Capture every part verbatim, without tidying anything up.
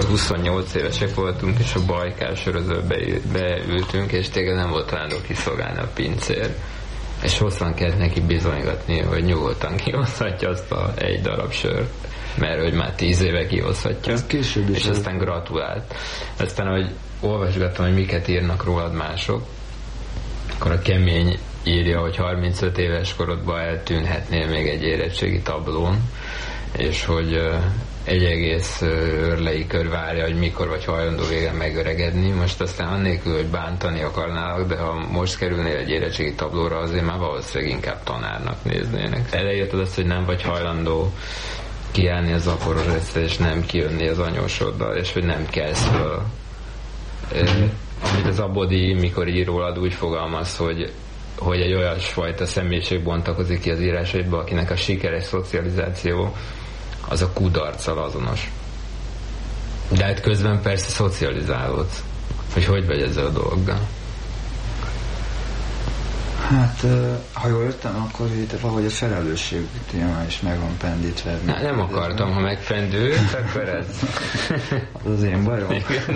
huszonnyolc évesek voltunk, és a Bajkál sorozóba beültünk, és tényleg nem volt hajlandó kiszolgálni a pincér. És hosszan kellett neki bizonygatni, hogy nyugodtan kihozhatja azt a egy darab sört, mert hogy már tíz éve kihozhatja. Ez később is. És aztán gratulált. Aztán, hogy olvasgattam, hogy miket írnak rólad mások, akkor a Kemény írja, hogy harmincöt éves korodban eltűnhetnél még egy érettségi tablón, és hogy egy egész örlei kör várja, hogy mikor vagy hajlandó végre megöregedni. Most aztán annélkül, hogy bántani akarnálak, de ha most kerülnél egy érettségi tablóra, azért már valószínűleg inkább tanárnak néznének. Elejétad azt, hogy nem vagy hajlandó kiállni a Zaporozsecre, és nem kijönni az anyósoddal, és hogy nem kelsz föl. Mm. Amit az Abodi, mikor ír rólad, úgy fogalmaz, hogy hogy egy olyasfajta személyiség bontakozik ki az írásaidba, akinek a sikeres szocializáció az a kudarccal azonos. De hát közben persze szocializálódsz. Hogy hogy vagy ezzel a dologgal? Hát, ha jól jöttem, akkor itt valahogy a felelősség téma is meg van pendítve. Na, nem akartam, ha megfendült, akkor ez... Az az én bajom.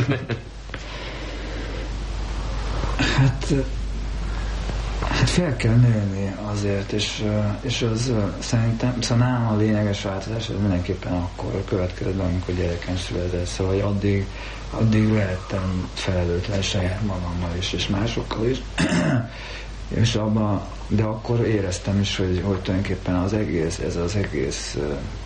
Hát... Hát fel kell nőni azért, és, és az szerintem, szóval nálam a lényeges változás, ez mindenképpen akkor a következőben, amikor gyereken született, szóval hogy addig, addig lehettem felelőtlen saját magammal is, és másokkal is, és abban, de akkor éreztem is, hogy, hogy tulajdonképpen az egész, ez az egész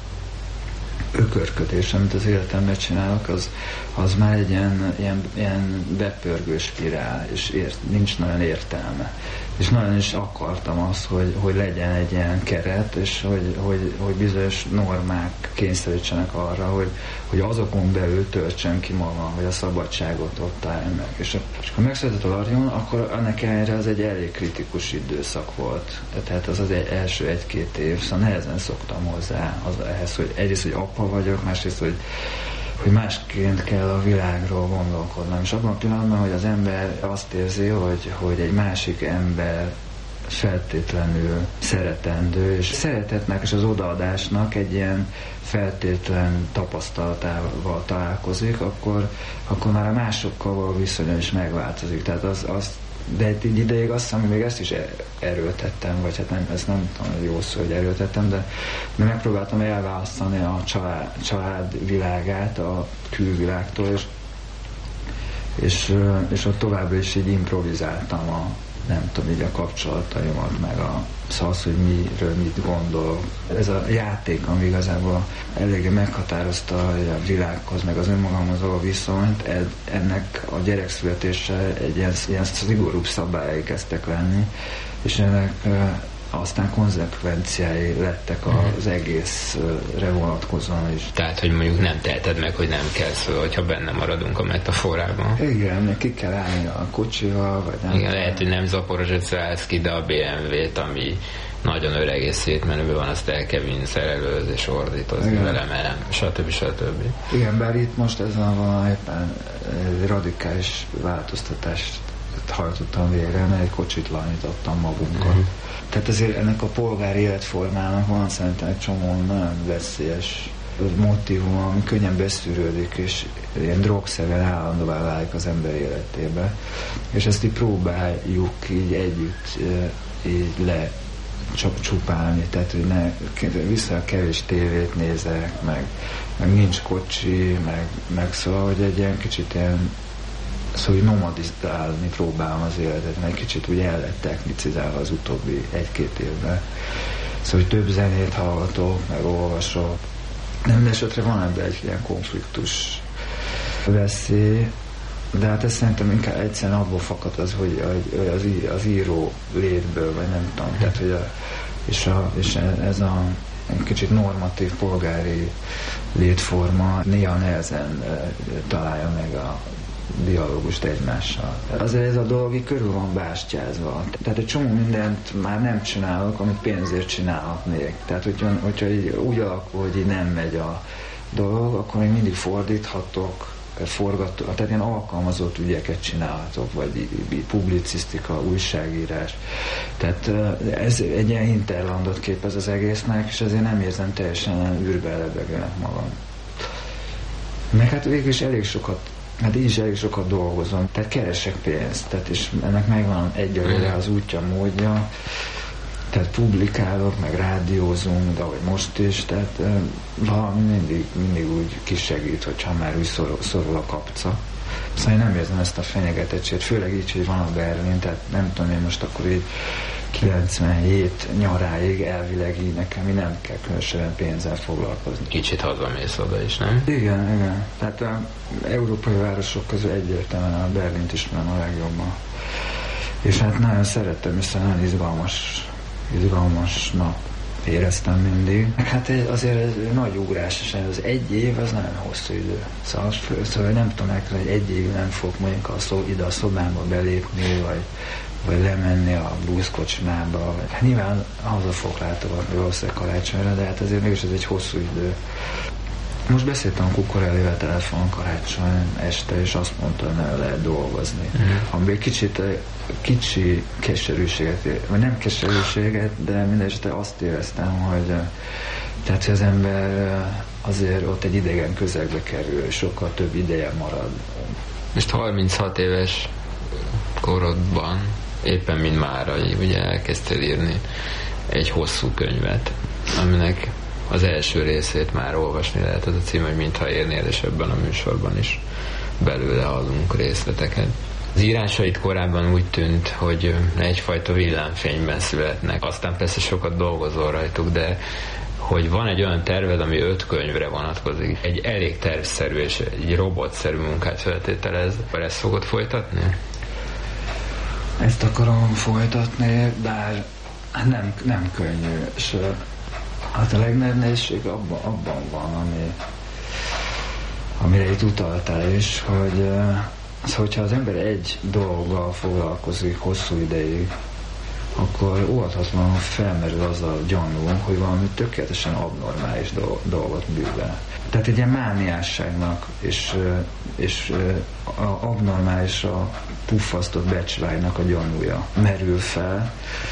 ökörködés, amit az életemben csinálok, az, az már egy ilyen, ilyen, ilyen bepörgő spirál, és ért, nincs nagyon értelme. És nagyon is akartam azt, hogy, hogy legyen egy ilyen keret, és hogy, hogy, hogy bizonyos normák kényszerítsenek arra, hogy, hogy azokon belül töltsem ki magam, hogy a szabadságot ott állj meg. És, és akkor megszületett a Larion, akkor ennek ellenére az egy elég kritikus időszak volt. Tehát az az egy, első egy-két év, szóval nehezen szoktam hozzá az, ehhez, hogy egyrészt, hogy apa vagyok, másrészt, hogy hogy másként kell a világról gondolkodnom. És abban a pillanatban, hogy az ember azt érzi, hogy, hogy egy másik ember feltétlenül szeretendő, és szeretetnek és az odaadásnak egy ilyen feltétlen tapasztalatával találkozik, akkor, akkor már a másokkal való viszonya is megváltozik. Tehát az, az de egy ideig azt hiszem, hogy még ezt is erőltettem, vagy hát nem, ez nem tudom, jó szó, hogy erőltettem, de, de megpróbáltam elválasztani a család, család világát a külvilágtól, és, és, és ott továbbra is így improvizáltam a, nem tudom, így a kapcsolataimat, meg a, szóval az, hogy miről mit gondolok. Ez a játék, ami igazából eléggé meghatározta a világhoz, meg az önmagamhoz való viszonyt, ennek a gyerekszületése egy ilyen, ilyen szigorúbb szabályai kezdtek lenni, és ennek aztán konzekvenciái lettek az egészre vonatkozóan is. Tehát, hogy mondjuk nem teheted meg, hogy nem kell szó, hogyha benne maradunk a metaforában. Igen, ki kell állni a kocsival, vagy nem. Igen, lehet, hogy nem Zaporozsecre állsz ki, de a bé em vét, ami nagyon öreg és szétmenőben van, azt el kell vinni szerelőz és ordítozni vele, mert stb. stb. Igen, bár itt most ezen van éppen radikális változtatást hajtottam végre, mert egy kocsit lanítottam magunkkal. Uh-huh. Tehát azért ennek a polgári életformának van szerintem egy csomó nagyon veszélyes motívum, ami könnyen beszűrődik, és ilyen drogszerűen állandóvá válik az ember életébe. És ezt így próbáljuk így együtt így le csupálni, tehát hogy ne, vissza kevés tévét nézek, meg, meg nincs kocsi, meg, meg szóval, hogy egy ilyen kicsit ilyen szóval nomadizálni próbálom az életet, mert egy kicsit úgy el lett technicizálva az utóbbi egy-két évben. Szóval, hogy több zenét hallgatok, meg olvasok. Nem, de esetre van ebben egy ilyen konfliktus veszély, de hát ez szerintem inkább egyszerűen abból fakad az, hogy az, az író létből, vagy nem tudom, tehát, hogy a, és, a, és ez a egy kicsit normatív polgári létforma néha nehezen találja meg a dialógust egymással. Azért ez a dolog így körül van bástyázva. Tehát egy csomó mindent már nem csinálok, amit pénzért csinálhatnék. Tehát hogyha, hogyha így úgy alakul, hogy így nem megy a dolog, akkor még mindig fordíthatok, forgatok, tehát ilyen alkalmazott ügyeket csinálhatok, vagy publicisztika, újságírás. Tehát ez egy ilyen hinterlandot képez az egésznek, és ezért nem érzem teljesen űrbe lebegőnek magam. Meg hát végül is elég sokat, hát így is elég sokat dolgozom, tehát keresek pénzt, tehát és ennek megvan egyelőre az útja, módja, tehát publikálok, meg rádiózunk, de ahogy most is, tehát uh, valami mindig, mindig úgy kisegít, hogyha már úgy szorul, szorul a kapca. Szóval én nem érzem ezt a fenyegetettséget, főleg így, hogy van a Berlin, tehát nem tudom, én most akkor így kilencvenhét nyaráig elvileg így nekem így nem kell különösen pénzzel foglalkozni. Kicsit hazamész oda is, nem? Igen, igen. Tehát az európai városok közül egyértelműen a Berlint ismerem a legjobban. És hát nagyon szerettem, hiszen nagyon izgalmas, izgalmasnak éreztem mindig. Hát azért ez nagy ugrás, és az egy év az nagyon hosszú idő. Szóval, szóval nem tudom elkezdeni, hogy egy év nem fog mondjuk a szó, ide a szobámba belépni, vagy, vagy lemenni a blueskocsmába. Hát nyilván haza fog látogatni valószínűleg karácsonyra, de hát azért mégis ez egy hosszú idő. Most beszéltem a Kukorellivel telefonon karácsony este, és azt mondta, hogy nem lehet dolgozni. Mm. Amiből kicsit kicsi keserűséget, vagy nem keserűséget, de mindenesetre azt éreztem, hogy tehát, hogy az ember azért ott egy idegen közegbe kerül, és sokkal több ideje marad. Most harminchat éves korodban, éppen mint Márai, ugye elkezdtél írni egy hosszú könyvet, aminek az első részét már olvasni lehet, az a cím, hogy Mintha érnél, és ebben a műsorban is belőle adunk részleteket. Az írásait korábban úgy tűnt, hogy egyfajta villámfényben születnek, aztán persze sokat dolgozol rajtuk, de hogy van egy olyan terved, ami öt könyvre vonatkozik, egy elég tervszerű és egy robotszerű munkát feltételez. Ezt fogod folytatni? Ezt akarom folytatni, bár nem, nem könnyű, és hát a legnagyobb nehézség abban, abban van, ami, amire itt utaltál is, hogy az, hogyha az ember egy dologgal foglalkozik hosszú ideig, akkor óvatatlanul felmerül az a gyanú, hogy valami tökéletesen abnormális dolgot művel. Tehát egy ilyen mániásságnak és, és a abnormálisra puffasztott becsvágynak a gyanúja merül fel.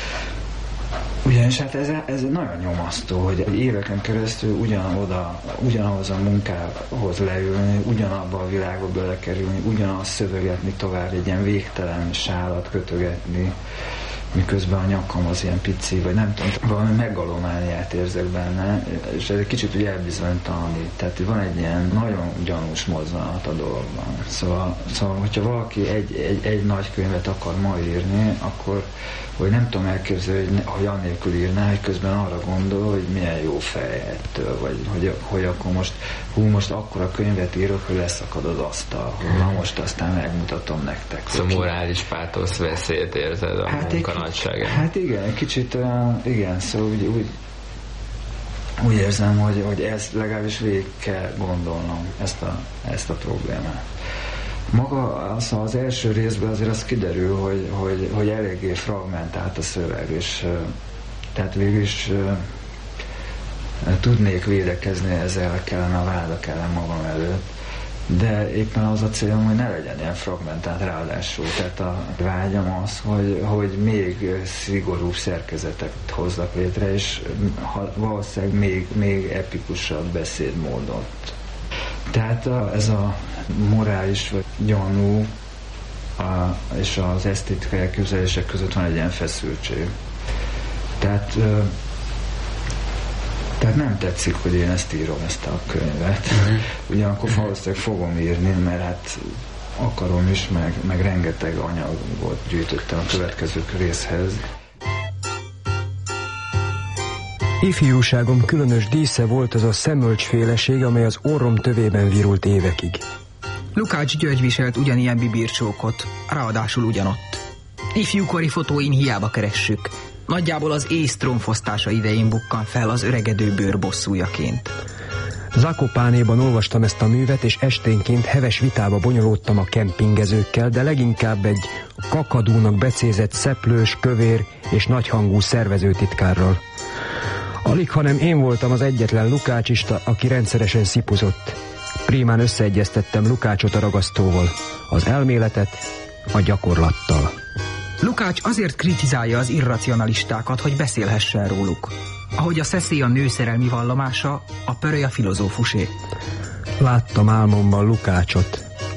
Ugyanis hát ez, ez nagyon nyomasztó, hogy éveken keresztül ugyanoda, ugyanahoz a munkához leülni, ugyanabba a világba belekerülni, ugyanazt szövegetni tovább, egy ilyen végtelen sálat kötögetni, miközben a nyakam az ilyen pici, vagy nem tudom, valami megalomániát érzek benne, és ez egy kicsit ugye elbizonytalanít. Tehát van egy ilyen nagyon gyanús mozzanat a dologban. Szóval, szóval hogyha valaki egy, egy, egy nagy könyvet akar ma írni, akkor hogy nem tudom elképzelni, hogy, hogy annélkül írná, hogy közben arra gondol, hogy milyen jó fej ettől, vagy hogy, hogy akkor most, hú, most akkora könyvet írok, hogy leszakad az asztal, hogy na most aztán megmutatom nektek. Szóval morális pátosz veszélyt érzed a hát munka nagyságán. Hát igen, kicsit, uh, igen, szóval úgy, úgy, úgy érzem, hogy, hogy ezt legalábbis végig kell gondolnom, ezt a, ezt a problémát. Maga az, az első részben azért az kiderül, hogy, hogy, hogy eléggé fragmentált a szöveg, és tehát végül is tudnék védekezni ezzel kellene a vádak ellen magam előtt, de éppen az a célom, hogy ne legyen ilyen fragmentált ráadásul. Tehát a vágyam az, hogy, hogy még szigorúbb szerkezetet hozzak létre, és valószínűleg még, még epikusabb beszédmódot. Tehát a, ez a morális vagy gyanú a, és az esztétikai elképzelések között van egy ilyen feszültség. Tehát, ö, tehát nem tetszik, hogy én ezt írom, ezt a könyvet. Mm-hmm. Ugyanakkor valószínűleg fogom írni, mert hát akarom is, meg, meg rengeteg anyagot gyűjtöttem a következő részhez. Ifjúságom különös dísze volt az a szemölcsféleség, amely az orrom tövében virult évekig. Lukács György viselt ugyanilyen bibircsókot, ráadásul ugyanott. Ifjúkori fotóin hiába keressük. Nagyjából az ész trónfosztása idején bukkan fel az öregedő bőr bosszújaként. Zakopánéban olvastam ezt a művet, és esténként heves vitába bonyolódtam a kempingezőkkel, de leginkább egy kakadúnak becézett szeplős, kövér és nagyhangú szervezőtitkárral. Alig, hanem én voltam az egyetlen lukácsista, aki rendszeresen szipuzott. Prímán összeegyeztettem Lukácsot a ragasztóval, az elméletet a gyakorlattal. Lukács azért kritizálja az irracionalistákat, hogy beszélhessen róluk. Ahogy a szeszély a nőszerelmi vallomása, a pöröly a filozófusé. Láttam álmomban Lukácsot,